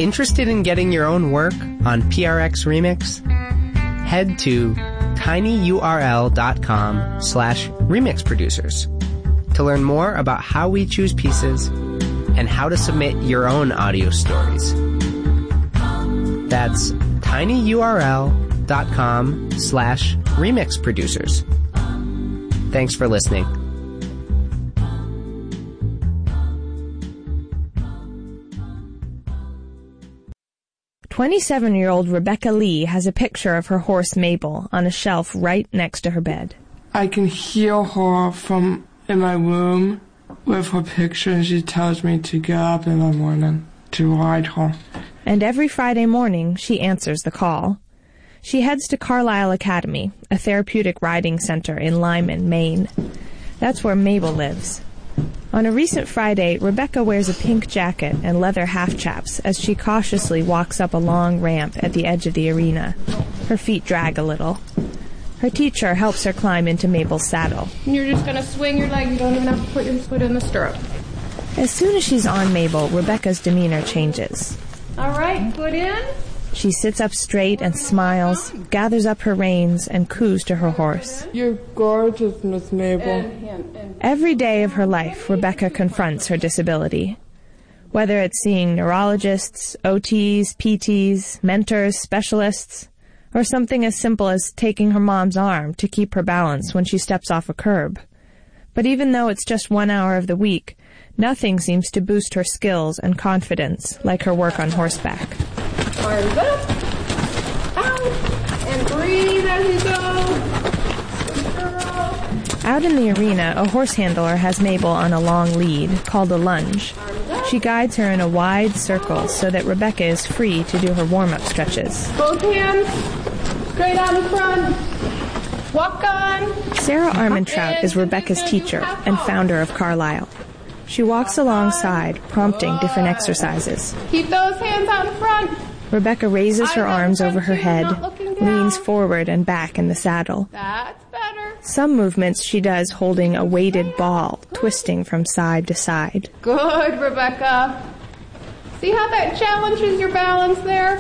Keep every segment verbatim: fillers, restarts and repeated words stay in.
Interested in getting your own work on P R X Remix? Head to tinyurl.com slash remix producers to learn more about how we choose pieces and how to submit your own audio stories. That's tinyurl.com slash remix producers. Thanks for listening. twenty-seven-year-old Rebecca Lee has a picture of her horse Mabel on a shelf right next to her bed. I can hear her from in my room with her picture, and she tells me to get up in the morning to ride her. And every Friday morning, she answers the call. She heads to Carlisle Academy, a therapeutic riding center in Lyman, Maine. That's where Mabel lives. On a recent Friday, Rebecca wears a pink jacket and leather half-chaps as she cautiously walks up a long ramp at the edge of the arena. Her feet drag a little. Her teacher helps her climb into Mabel's saddle. You're just going to swing your leg. You don't even have to put your foot in the stirrup. As soon as she's on Mabel, Rebecca's demeanor changes. All right, foot in. She sits up straight and smiles, gathers up her reins, and coos to her horse. You're gorgeous, Miss Mabel. And, and, and. Every day of her life, Rebecca confronts her disability. Whether it's seeing neurologists, O Ts, P Ts, mentors, specialists, or something as simple as taking her mom's arm to keep her balance when she steps off a curb. But even though it's just one hour of the week, nothing seems to boost her skills and confidence like her work on horseback. Arms up, out, and breathe as you go. Good girl. Out in the arena, a horse handler has Mabel on a long lead, called a lunge. She guides her in a wide circle so that Rebecca is free to do her warm-up stretches. Both hands straight out in front. Walk on. Sarah Armentrout is Rebecca's teacher and founder of Carlisle. She walks alongside, prompting different exercises. Keep those hands out in front. Rebecca raises her arms over her head, leans forward and back in the saddle. That's better. Some movements she does holding a weighted ball, twisting from side to side. Good, Rebecca. See how that challenges your balance there?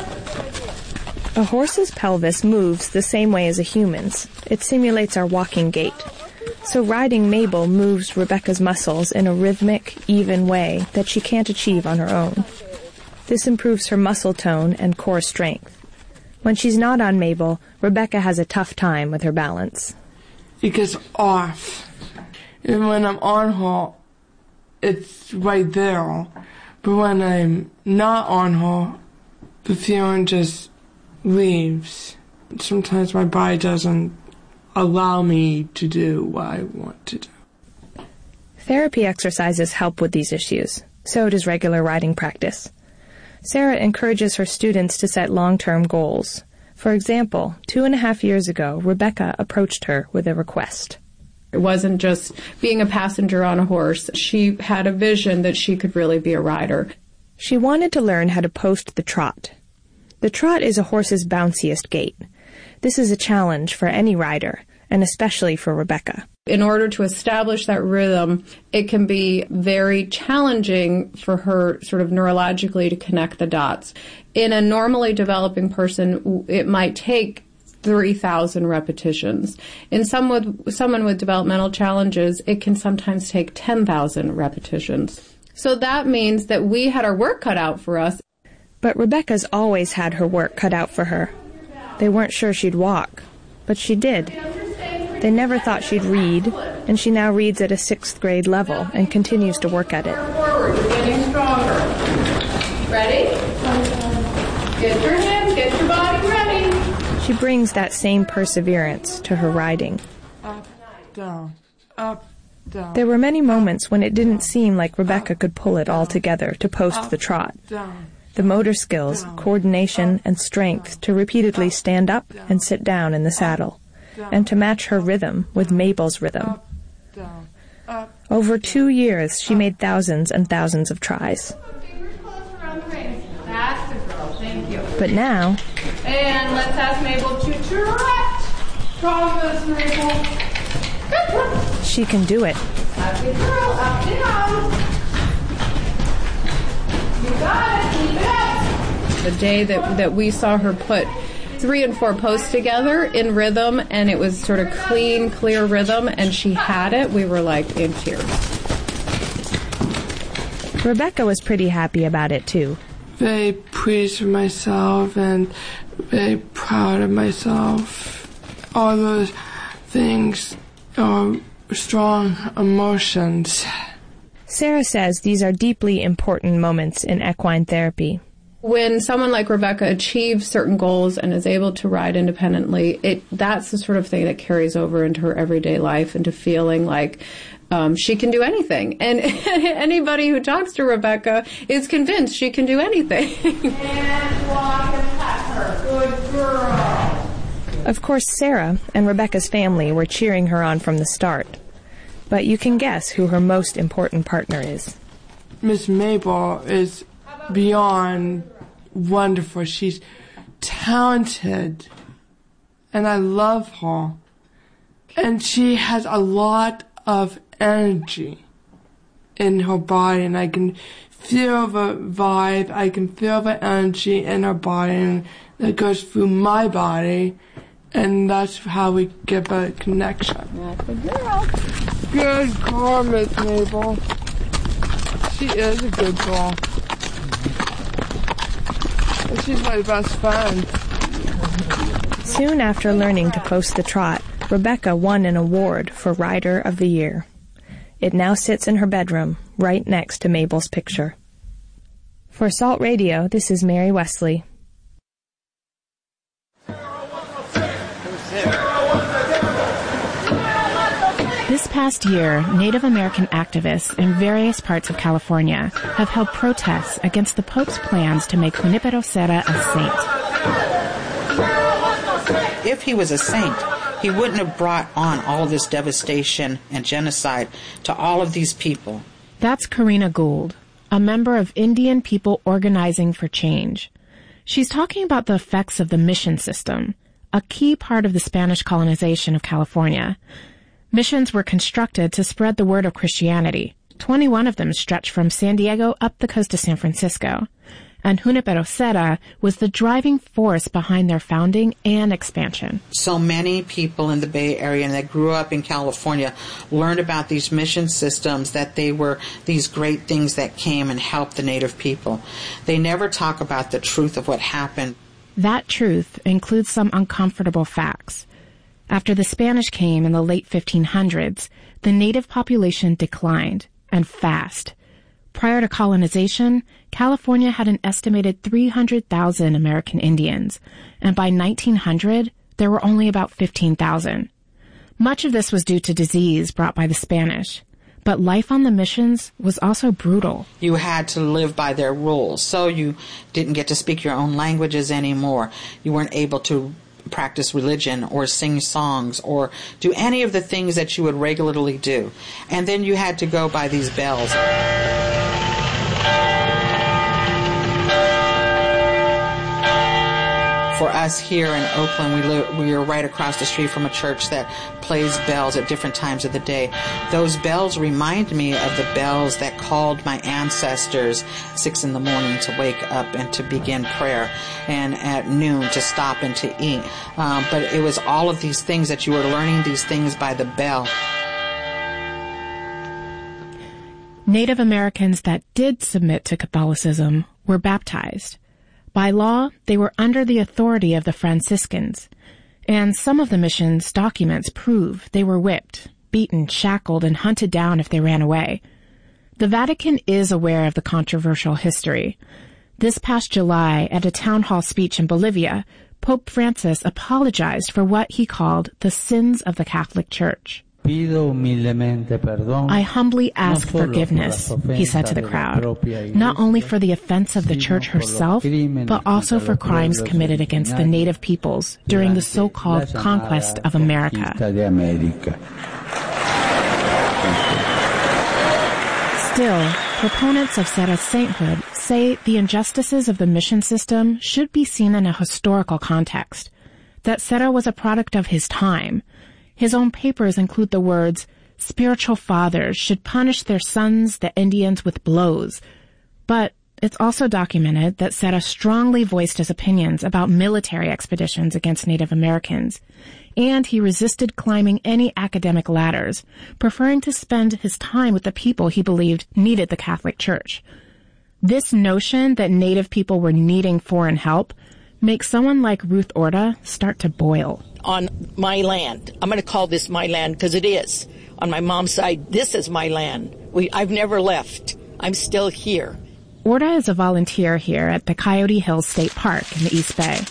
A horse's pelvis moves the same way as a human's. It simulates our walking gait. So riding Mabel moves Rebecca's muscles in a rhythmic, even way that she can't achieve on her own. This improves her muscle tone and core strength. When she's not on Mabel, Rebecca has a tough time with her balance. It gets off. And when I'm on her, it's right there. But when I'm not on her, the feeling just leaves. Sometimes my body doesn't allow me to do what I want to do. Therapy exercises help with these issues. So does regular riding practice. Sarah encourages her students to set long-term goals. For example, two and a half years ago, Rebecca approached her with a request. It wasn't just being a passenger on a horse. She had a vision that she could really be a rider. She wanted to learn how to post the trot. The trot is a horse's bounciest gait. This is a challenge for any rider, and especially for Rebecca. In order to establish that rhythm, it can be very challenging for her sort of neurologically to connect the dots. In a normally developing person, it might take three thousand repetitions. In some with, someone with developmental challenges, it can sometimes take ten thousand repetitions. So that means that we had our work cut out for us. But Rebecca's always had her work cut out for her. They weren't sure she'd walk, but she did. They never thought she'd read, and she now reads at a sixth grade level and continues to work at it. Forward, you're getting stronger. Ready? Get your hands, get your body ready. She brings that same perseverance to her riding. Up, down, up, down. There were many moments when it didn't seem like Rebecca could pull it all together to post the trot. The motor skills, coordination, and strength to repeatedly stand up and sit down in the saddle, and to match her rhythm with Mabel's rhythm. Over two years, she made thousands and thousands of tries. That's the girl, thank you. But now... And let's ask Mabel to trot. Promise, Mabel. She can do it. Up you girl, up down. You got it, keep it up. The day that, that we saw her put three and four posts together in rhythm, and it was sort of clean, clear rhythm, and she had it, we were like in tears. Rebecca was pretty happy about it too. Very pleased with myself and very proud of myself. All those things are strong emotions. Sarah says these are deeply important moments in equine therapy. When someone like Rebecca achieves certain goals and is able to ride independently, it that's the sort of thing that carries over into her everyday life, into feeling like um, she can do anything. And anybody who talks to Rebecca is convinced she can do anything. And walk and pat her. Good girl. Of course, Sarah and Rebecca's family were cheering her on from the start. But you can guess who her most important partner is. Miss Mabel is beyond wonderful. She's talented, and I love her. And she has a lot of energy in her body, and I can feel the vibe, I can feel the energy in her body, and that goes through my body, and that's how we get a connection. Good girl. Good girl, Miss Mabel. She is a good girl. She's my best friend. Soon after learning to post the trot, Rebecca won an award for Rider of the Year. It now sits in her bedroom, right next to Mabel's picture. For Salt Radio, this is Mary Wesley. This past year, Native American activists in various parts of California have held protests against the Pope's plans to make Junipero Serra a saint. If he was a saint, he wouldn't have brought on all this devastation and genocide to all of these people. That's Karina Gould, a member of Indian People Organizing for Change. She's talking about the effects of the mission system, a key part of the Spanish colonization of California. Missions were constructed to spread the word of Christianity. twenty-one of them stretched from San Diego up the coast of San Francisco. And Junipero Serra was the driving force behind their founding and expansion. So many people in the Bay Area and that grew up in California learned about these mission systems, that they were these great things that came and helped the Native people. They never talk about the truth of what happened. That truth includes some uncomfortable facts. After the Spanish came in the late fifteen hundreds, the Native population declined, and fast. Prior to colonization, California had an estimated three hundred thousand American Indians, and by nineteen hundred, there were only about fifteen thousand. Much of this was due to disease brought by the Spanish, but life on the missions was also brutal. You had to live by their rules, so you didn't get to speak your own languages anymore. You weren't able to practice religion or sing songs or do any of the things that you would regularly do. And then you had to go by these bells. For us here in Oakland, we live, we are right across the street from a church that plays bells at different times of the day. Those bells remind me of the bells that called my ancestors six in the morning to wake up and to begin prayer, and at noon to stop and to eat. Um, but it was all of these things that you were learning these things by the bell. Native Americans that did submit to Catholicism were baptized. By law, they were under the authority of the Franciscans, and some of the mission's documents prove they were whipped, beaten, shackled, and hunted down if they ran away. The Vatican is aware of the controversial history. This past July, at a town hall speech in Bolivia, Pope Francis apologized for what he called the sins of the Catholic Church. I humbly ask forgiveness, he said to the crowd, not only for the offense of the Church herself, but also for crimes committed against the native peoples during the so-called conquest of America. Still, proponents of Serra's sainthood say the injustices of the mission system should be seen in a historical context, that Serra was a product of his time. His own papers include the words, spiritual fathers should punish their sons, the Indians, with blows. But it's also documented that Serra strongly voiced his opinions about military expeditions against Native Americans, and he resisted climbing any academic ladders, preferring to spend his time with the people he believed needed the Catholic Church. This notion that Native people were needing foreign help makes someone like Ruth Orta start to boil. On my land, I'm going to call this my land because it is. On my mom's side, this is my land. We, I've never left. I'm still here. Orta is a volunteer here at the Coyote Hills State Park in the East Bay.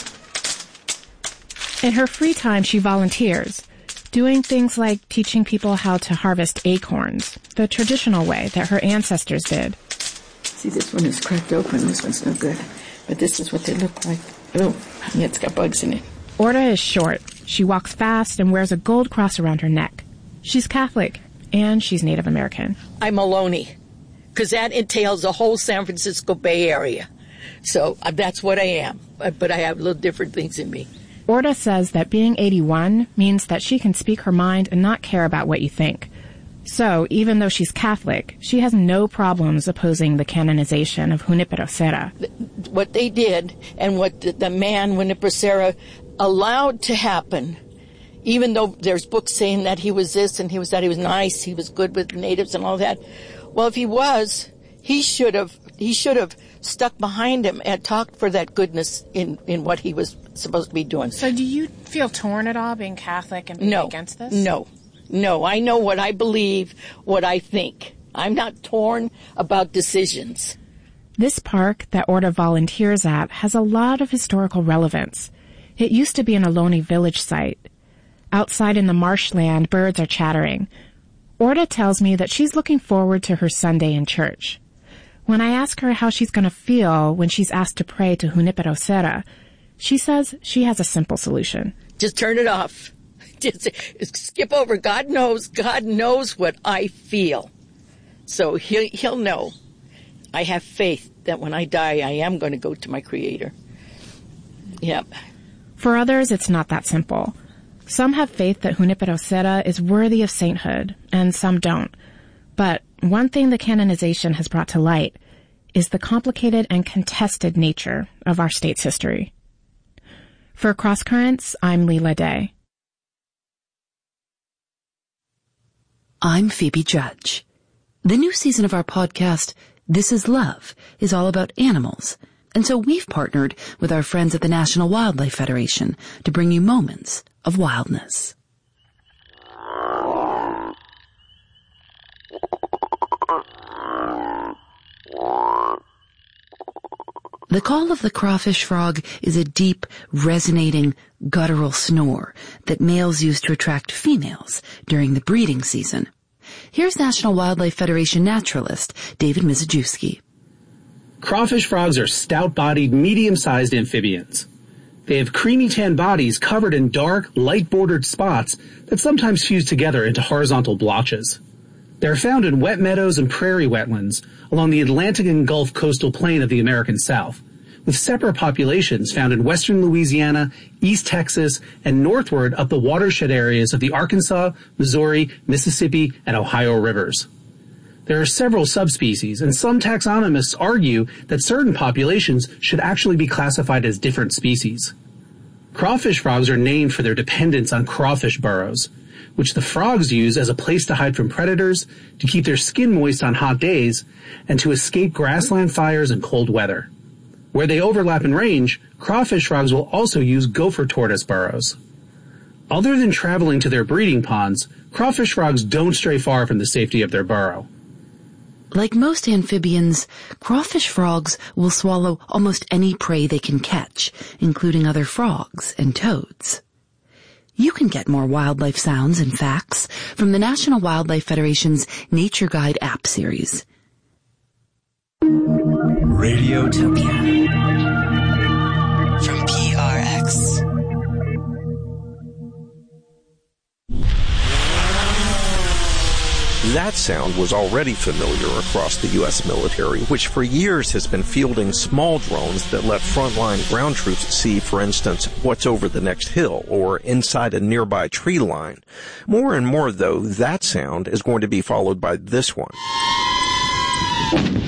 In her free time, she volunteers, doing things like teaching people how to harvest acorns, the traditional way that her ancestors did. See, this one is cracked open. This one's no good. But this is what they look like. Oh, yeah, it's got bugs in it. Orta is short. She walks fast and wears a gold cross around her neck. She's Catholic, and she's Native American. I'm Ohlone, because that entails the whole San Francisco Bay Area. So uh, that's what I am, but, but I have little different things in me. Orta says that being eighty-one means that she can speak her mind and not care about what you think. So, even though she's Catholic, she has no problems opposing the canonization of Junipero Serra. What they did, and what the, the man, Junipero Serra, allowed to happen, even though there's books saying that he was this and he was that, he was nice, he was good with natives and all that. Well, if he was, he should have he should have stuck behind him and talked for that goodness in, in what he was supposed to be doing. So do you feel torn at all being Catholic and being no, against this? No. No, I know what I believe, what I think. I'm not torn about decisions. This park that Orta volunteers at has a lot of historical relevance. It used to be an Ohlone village site. Outside in the marshland, birds are chattering. Orta tells me that she's looking forward to her Sunday in church. When I ask her how she's going to feel when she's asked to pray to Junipero Serra, she says she has a simple solution. Just turn it off. Just skip over. God knows, God knows what I feel. So he'll, he'll know. I have faith that when I die, I am going to go to my Creator. Yep. For others, it's not that simple. Some have faith that Junipero Serra is worthy of sainthood, and some don't. But one thing the canonization has brought to light is the complicated and contested nature of our state's history. For Cross Currents, I'm Leela Day. I'm Phoebe Judge. The new season of our podcast, This Is Love, is all about animals. And so we've partnered with our friends at the National Wildlife Federation to bring you moments of wildness. The call of the crawfish frog is a deep, resonating, guttural snore that males use to attract females during the breeding season. Here's National Wildlife Federation naturalist David Mizejewski. Crawfish frogs are stout-bodied, medium-sized amphibians. They have creamy tan bodies covered in dark, light-bordered spots that sometimes fuse together into horizontal blotches. They're found in wet meadows and prairie wetlands along the Atlantic and Gulf coastal plain of the American South, with separate populations found in western Louisiana, East Texas, and northward up the watershed areas of the Arkansas, Missouri, Mississippi, and Ohio rivers. There are several subspecies, and some taxonomists argue that certain populations should actually be classified as different species. Crawfish frogs are named for their dependence on crawfish burrows, which the frogs use as a place to hide from predators, to keep their skin moist on hot days, and to escape grassland fires and cold weather. Where they overlap in range, crawfish frogs will also use gopher tortoise burrows. Other than traveling to their breeding ponds, crawfish frogs don't stray far from the safety of their burrow. Like most amphibians, crawfish frogs will swallow almost any prey they can catch, including other frogs and toads. You can get more wildlife sounds and facts from the National Wildlife Federation's Nature Guide app series. Radiotopia from P R X. That sound was already familiar across the U S military, which for years has been fielding small drones that let frontline ground troops see, for instance, what's over the next hill or inside a nearby tree line. More and more, though, that sound is going to be followed by this one.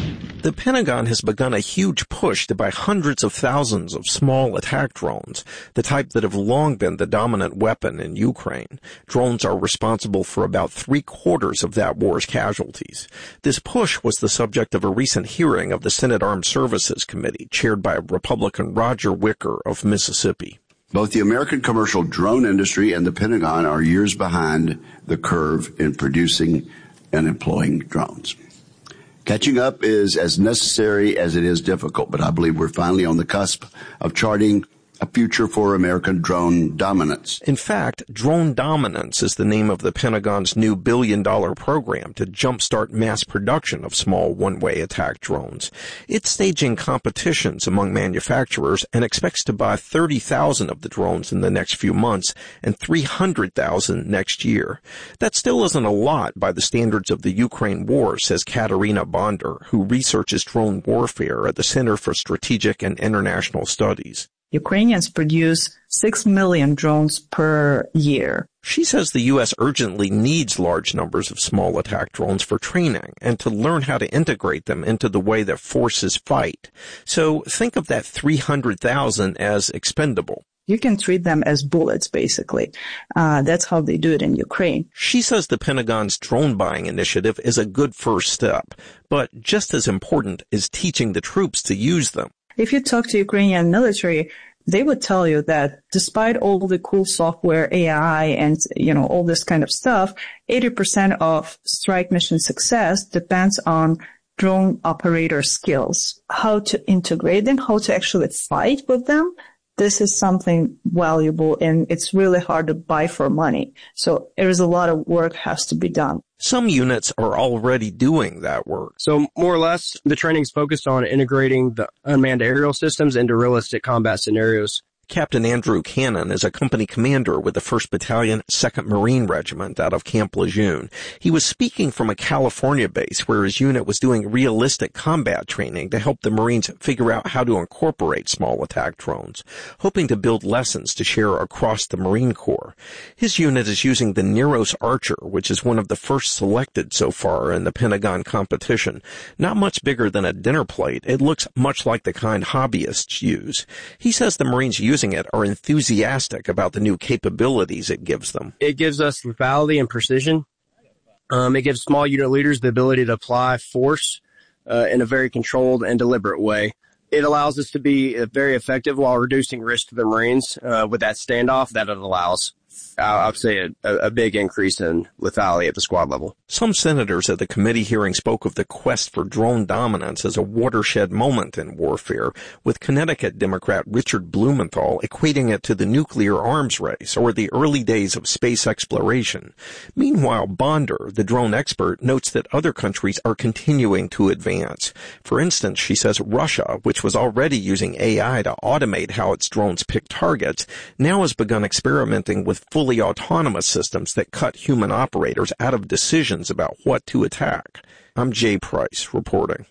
The Pentagon has begun a huge push to buy hundreds of thousands of small attack drones, the type that have long been the dominant weapon in Ukraine. Drones are responsible for about three quarters of that war's casualties. This push was the subject of a recent hearing of the Senate Armed Services Committee, chaired by Republican Roger Wicker of Mississippi. Both the American commercial drone industry and the Pentagon are years behind the curve in producing and employing drones. Catching up is as necessary as it is difficult, but I believe we're finally on the cusp of charting a future for American drone dominance. In fact, Drone Dominance is the name of the Pentagon's new billion-dollar program to jumpstart mass production of small one-way attack drones. It's staging competitions among manufacturers and expects to buy thirty thousand of the drones in the next few months and three hundred thousand next year. That still isn't a lot by the standards of the Ukraine war, says Katerina Bonder, who researches drone warfare at the Center for Strategic and International Studies. Ukrainians produce six million drones per year. She says the U S urgently needs large numbers of small attack drones for training and to learn how to integrate them into the way that forces fight. So think of that three hundred thousand as expendable. You can treat them as bullets, basically. Uh, that's how they do it in Ukraine. She says the Pentagon's drone buying initiative is a good first step, but just as important is teaching the troops to use them. If you talk to Ukrainian military, they would tell you that despite all the cool software, A I, and, you know, all this kind of stuff, eighty percent of strike mission success depends on drone operator skills. How to integrate them, how to actually fight with them. This is something valuable, and it's really hard to buy for money. So there is a lot of work has to be done. Some units are already doing that work. So more or less, the training is focused on integrating the unmanned aerial systems into realistic combat scenarios. Captain Andrew Cannon is a company commander with the first Battalion, second Marine Regiment out of Camp Lejeune. He was speaking from a California base where his unit was doing realistic combat training to help the Marines figure out how to incorporate small attack drones, hoping to build lessons to share across the Marine Corps. His unit is using the Neros Archer, which is one of the first selected so far in the Pentagon competition. Not much bigger than a dinner plate, it looks much like the kind hobbyists use. He says the Marines use using it are enthusiastic about the new capabilities it gives them. It gives us lethality and precision. Um, it gives small unit leaders the ability to apply force uh, in a very controlled and deliberate way. It allows us to be very effective while reducing risk to the Marines uh, with that standoff that it allows. I would say a, a big increase in lethality at the squad level. Some senators at the committee hearing spoke of the quest for drone dominance as a watershed moment in warfare, with Connecticut Democrat Richard Blumenthal equating it to the nuclear arms race or the early days of space exploration. Meanwhile, Bonder, the drone expert, notes that other countries are continuing to advance. For instance, she says Russia, which was already using A I to automate how its drones pick targets, now has begun experimenting with fully autonomous systems that cut human operators out of decisions about what to attack. I'm Jay Price, reporting.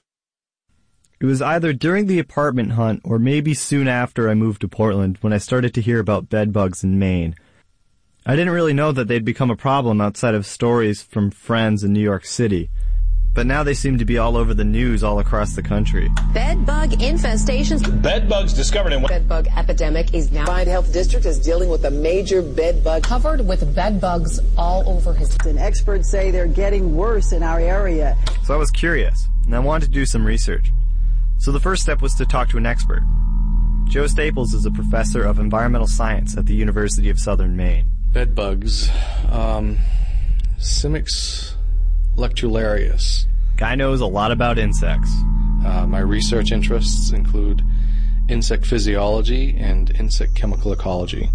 It was either during the apartment hunt or maybe soon after I moved to Portland when I started to hear about bedbugs in Maine. I didn't really know that they'd become a problem outside of stories from friends in New York City. But now they seem to be all over the news all across the country. Bed bug infestations. Bed bugs discovered in... Bed bug epidemic is now... Pine Health District is dealing with a major bed bug... Covered with bed bugs all over his... And experts say they're getting worse in our area. So I was curious, and I wanted to do some research. So the first step was to talk to an expert. Joe Staples is a professor of environmental science at the University of Southern Maine. Bed bugs. Um, Simix... lectularius. Guy knows a lot about insects. Uh, my research interests include insect physiology and insect chemical ecology.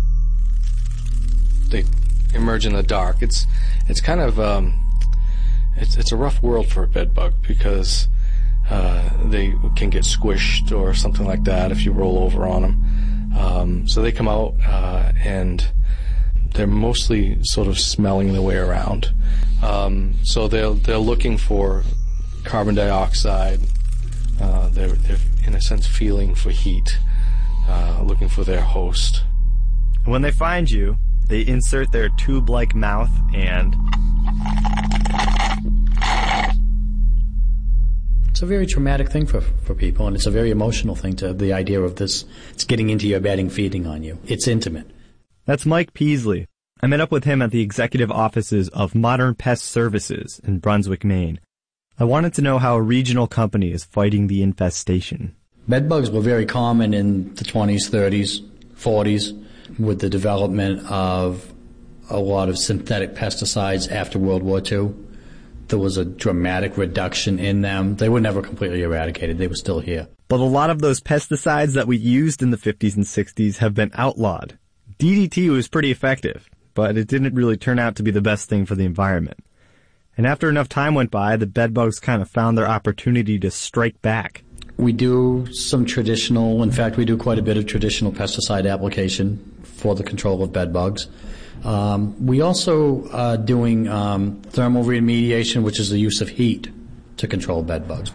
They emerge in the dark. It's it's kind of um, it's it's a rough world for a bed bug because uh, they can get squished or something like that if you roll over on them. Um, so they come out uh, and they're mostly sort of smelling their way around. Um, so they're they're looking for carbon dioxide. Uh, they're, they're in a sense feeling for heat, uh, looking for their host. When they find you, they insert their tube-like mouth and It's a very traumatic thing for, for people, and it's a very emotional thing to the idea of this. It's getting into your bed and feeding on you. It's intimate. That's Mike Peasley. I met up with him at the executive offices of Modern Pest Services in Brunswick, Maine. I wanted to know how a regional company is fighting the infestation. Bed bugs were very common in the twenties, thirties, forties, with the development of a lot of synthetic pesticides after World War Two. There was a dramatic reduction in them. They were never completely eradicated. They were still here. But a lot of those pesticides that we used in the fifties and sixties have been outlawed. D D T was pretty effective, but it didn't really turn out to be the best thing for the environment. And after enough time went by, the bedbugs kind of found their opportunity to strike back. We do some traditional, in fact, we do quite a bit of traditional pesticide application for the control of bedbugs. Um, we also are doing um, thermal remediation, which is the use of heat to control bedbugs.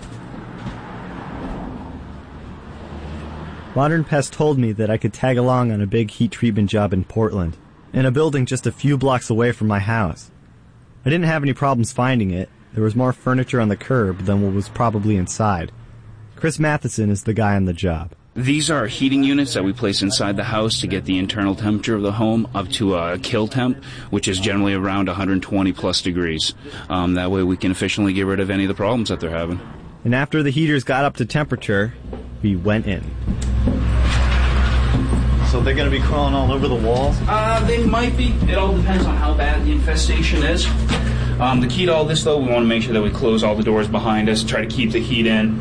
Modern Pest told me that I could tag along on a big heat treatment job in Portland, in a building just a few blocks away from my house. I didn't have any problems finding it. There was more furniture on the curb than what was probably inside. Chris Matheson is the guy on the job. These are heating units that we place inside the house to get the internal temperature of the home up to a kill temp, which is generally around one hundred twenty plus degrees. Um, that way we can efficiently get rid of any of the problems that they're having. And after the heaters got up to temperature, we went in. So they're going to be crawling all over the walls? Uh, they might be. It all depends on how bad the infestation is. Um, the key to all this, though, we want to make sure that we close all the doors behind us, try to keep the heat in.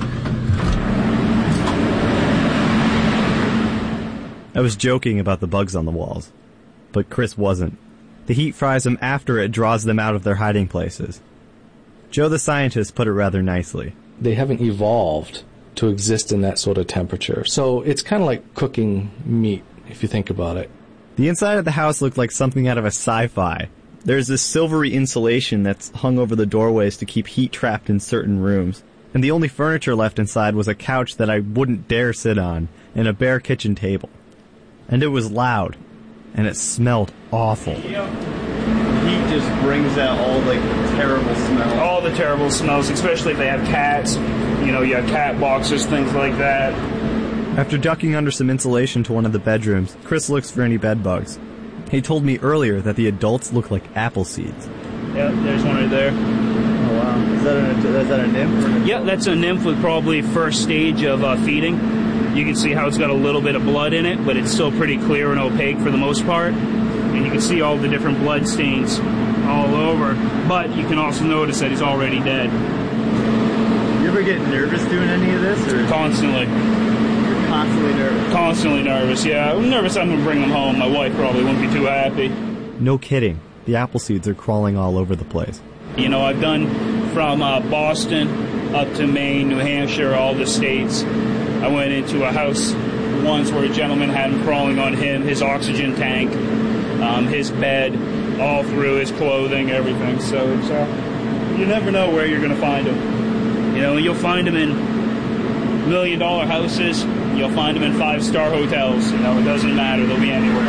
I was joking about the bugs on the walls, but Chris wasn't. The heat fries them after it draws them out of their hiding places. Joe the scientist put it rather nicely. They haven't evolved to exist in that sort of temperature, so it's kind of like cooking meat, if you think about it. The inside of the house looked like something out of a sci-fi. There's this silvery insulation that's hung over the doorways to keep heat trapped in certain rooms. And the only furniture left inside was a couch that I wouldn't dare sit on, and a bare kitchen table. And it was loud, and it smelled awful. Yep. Heat just brings out all like the terrible smells. All the terrible smells, especially if they have cats. You know, you have cat boxes, things like that. After ducking under some insulation to one of the bedrooms, Chris looks for any bed bugs. He told me earlier that the adults look like apple seeds. Yeah, there's one right there. Oh, wow. Is that a, is that a nymph? Or an yeah, that's a nymph with probably first stage of uh, feeding. You can see how it's got a little bit of blood in it, but it's still pretty clear and opaque for the most part. And you can see all the different blood stains all over. But you can also notice that he's already dead. You ever get nervous doing any of this? Or Constantly. You're constantly nervous? Constantly nervous, yeah. I'm nervous I'm going to bring them home. My wife probably won't be too happy. No kidding. The apple seeds are crawling all over the place. You know, I've done from uh, Boston up to Maine, New Hampshire, all the states. I went into a house once where a gentleman had him crawling on him, his oxygen tank, um, his bed, all through his clothing, everything. So it's, uh, you never know where you're going to find them. You know, you'll find them in million-dollar houses. You'll find them in five-star hotels. You know, it doesn't matter. They'll be anywhere.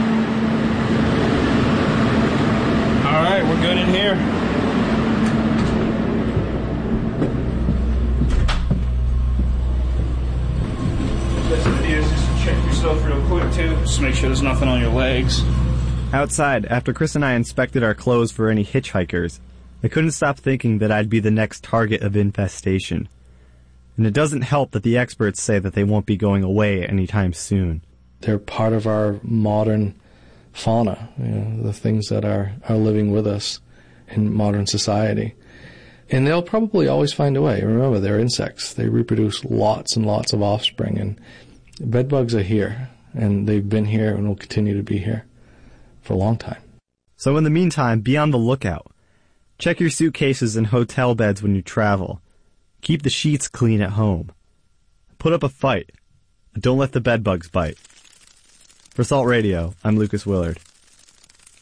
All right, we're good in here. Just check yourself real quick, too. Just make sure there's nothing on your legs. Outside, after Chris and I inspected our clothes for any hitchhikers, I couldn't stop thinking that I'd be the next target of infestation. And it doesn't help that the experts say that they won't be going away anytime soon. They're part of our modern fauna, you know, the things that are, are living with us in modern society. And they'll probably always find a way. Remember, they're insects. They reproduce lots and lots of offspring. And bedbugs are here, and they've been here and will continue to be here for a long time. So in the meantime, be on the lookout. Check your suitcases and hotel beds when you travel. Keep the sheets clean at home. Put up a fight. Don't let the bedbugs bite. For Salt Radio, I'm Lucas Willard.